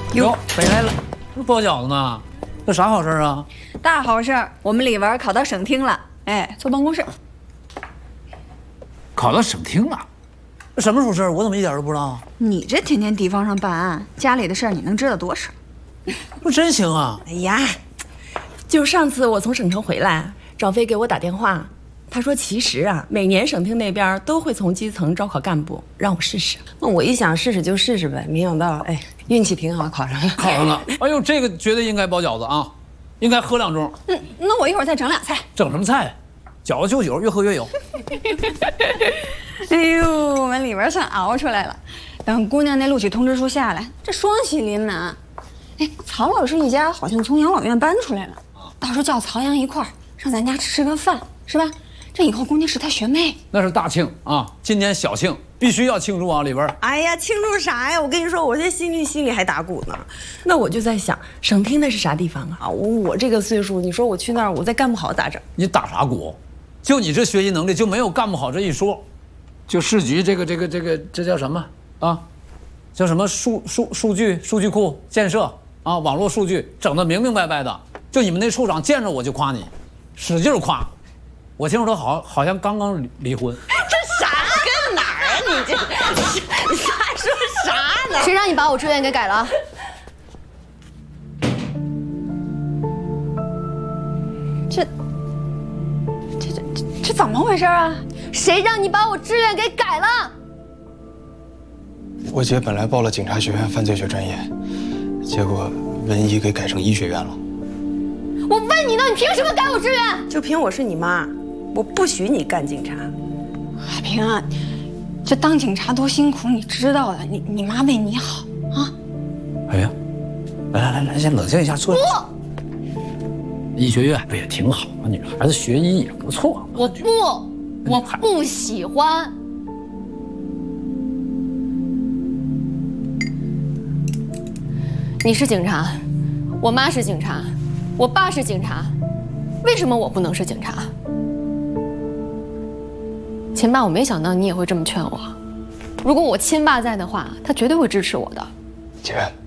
哟，北来了，这包饺子呢？这啥好事啊？ 大好事儿，我们李文考到省厅了，哎，坐办公室。 考到省厅了？什么时候事儿？我怎么一点都不知道？ 你这天天地方上办案，家里的事儿你能知道多少？ 不真行啊！ 哎呀，就上次我从省城回来，赵飞给我打电话，他说其实啊，每年省厅那边都会从基层招考干部，让我试试。 那我一想试试就试试呗，没想到哎，运气挺好，考上了。 考上了！哎呦，这个绝对应该包饺子啊，应该喝2盅。 那我一会儿再整俩菜。 整什么菜？饺子就酒，越喝越有。 哎呦，我们李文算熬出来了。等姑娘那录取通知书下来，这双喜临门。哎，曹老师一家好像从养老院搬出来了，到时候叫曹阳一块儿上咱家吃个饭，是吧？这以后姑娘是他学妹， 那是大庆啊，今年小庆必须要庆祝啊，里边。 哎呀，庆祝啥呀？我跟你说，我这心里还打鼓呢。 那我就在想，省厅那是啥地方啊？ 啊，我这个岁数，你说我去那儿，我再干不好咋整？ 你打啥鼓？就你这学习能力，就没有干不好这一说。就市局这叫什么啊？叫什么数据库建设啊？网络数据整得明明白白的。就你们那处长见着我就夸你，使劲夸。我听说他好像刚刚离婚。 这啥跟哪儿啊？你瞎说啥呢？ 谁让你把我志愿给改了？ 这怎么回事啊？ 谁让你把我志愿给改了？ 我姐本来报了警察学院犯罪学专业，结果文医给改成医学院了。 我问你呢，你凭什么改我志愿？ 就凭我是你妈，我不许你干警察。 海平啊，这当警察多辛苦，你知道的。你妈为你好啊。 哎呀，来，先冷静一下，坐。医学院不也挺好啊？女孩子学医也不错。 我不喜欢。你是警察，我妈是警察，我爸是警察，为什么我不能是警察？亲爸，我没想到你也会这么劝我。如果我亲爸在的话，他绝对会支持我的。 姐。